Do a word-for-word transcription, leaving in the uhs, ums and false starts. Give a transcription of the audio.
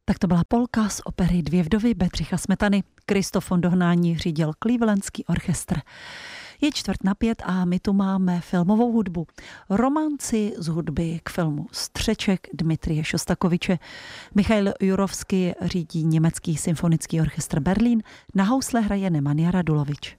Tak to byla polka z opery Dvě vdovy Bedřicha Smetany. Kristof von Dohnání řídil Clevelandský orchestr. Je čtvrt na pět a my tu máme filmovou hudbu. Romanci z hudby k filmu Střeček Dmitrije Šostakoviče. Michail Jurovský řídí německý symfonický orchestr Berlín. Na housle hraje Nemanja Radulovič.